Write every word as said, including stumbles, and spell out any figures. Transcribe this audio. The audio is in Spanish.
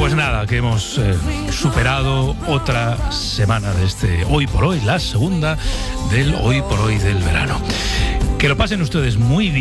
Pues nada, que hemos eh, superado otra semana de este Hoy por Hoy, la segunda del Hoy por Hoy del verano. Que lo pasen ustedes muy bien.